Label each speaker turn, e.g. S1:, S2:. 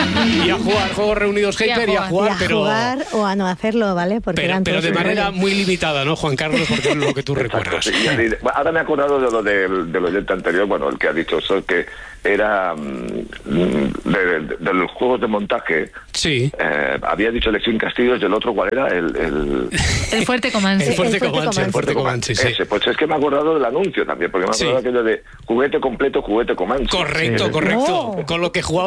S1: Y a jugar, Juegos Reunidos Hyper y a jugar, pero...
S2: jugar o a no hacerlo, ¿vale? Porque
S1: pero de manera muy limitada, ¿no, Juan Carlos? Porque es lo que tú recuerdas.
S3: Sí, ahora me he acordado de lo del oyente anterior, bueno, el que ha dicho eso, que era de los juegos de montaje.
S1: Sí.
S3: Había dicho Elección Castillos y el otro, ¿cuál era?
S4: El Fuerte Comanche.
S1: El Fuerte Comanche, sí.
S3: Ese, pues es que me he acordado del anuncio también, porque me he acordado aquello de juguete completo, juguete Comanche.
S1: Correcto. Con lo que jugaba